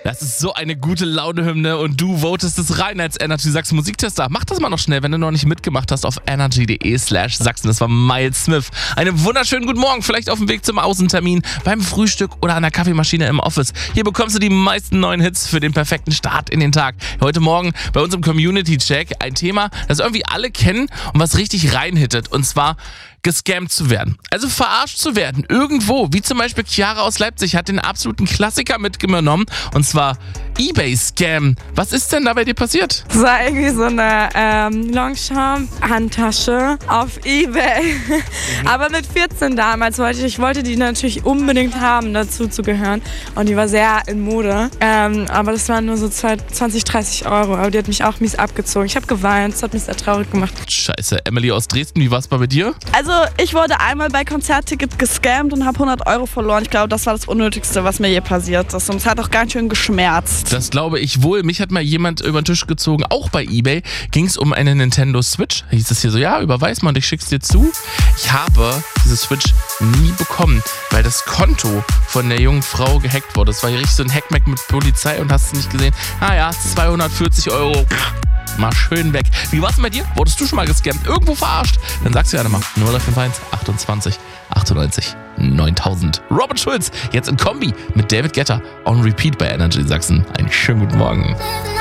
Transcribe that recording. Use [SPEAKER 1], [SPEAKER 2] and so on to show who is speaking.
[SPEAKER 1] Das ist so eine gute Laune-Hymne und du votest es rein als Energy Sachsen Musiktester. Mach das mal noch schnell, wenn du noch nicht mitgemacht hast, auf energy.de/Sachsen. Das war Miles Smith. Einen wunderschönen guten Morgen, vielleicht auf dem Weg zum Außentermin, beim Frühstück oder an der Kaffeemaschine im Office. Hier bekommst du die meisten neuen Hits für den perfekten Start in den Tag. Heute Morgen bei uns im Community-Check ein Thema, das irgendwie alle kennen und was richtig reinhittet. Und zwar gescammt zu werden. Also verarscht zu werden. Irgendwo. Wie zum Beispiel Chiara aus Leipzig hat den absoluten Klassiker mitgenommen. Und zwar eBay-Scam. Was ist denn da bei dir passiert?
[SPEAKER 2] Das war irgendwie so eine Longchamp-Handtasche auf eBay. Aber mit 14 damals ich wollte die natürlich unbedingt haben, dazu zu gehören. Und die war sehr in Mode. Aber das waren nur so 20, 30 Euro. Aber die hat mich auch mies abgezogen. Ich habe geweint. Das hat mich sehr traurig gemacht.
[SPEAKER 1] Scheiße. Emily aus Dresden, wie war es bei dir?
[SPEAKER 3] Also ich wurde einmal bei Konzertticket gescammt und habe 100 Euro verloren. Ich glaube, das war das Unnötigste, was mir je passiert ist. Und es hat auch ganz schön geschmerzt.
[SPEAKER 1] Das glaube ich wohl. Mich hat mal jemand über den Tisch gezogen, auch bei eBay. Ging es um eine Nintendo Switch. Hieß es hier so, ja, überweis mal und ich schick's dir zu. Ich habe diese Switch nie bekommen, weil das Konto von der jungen Frau gehackt wurde. Das war hier richtig so ein Hackmack mit Polizei und hast du nicht gesehen. Naja, 240 Euro. Mal schön weg. Wie war's denn bei dir? Wurdest du schon mal gescammt? Irgendwo verarscht? Dann sag's gerne mal. 051 28 98 9000. Robert Schulz, jetzt in Kombi mit David Guetta on Repeat bei Energy Sachsen. Einen schönen guten Morgen.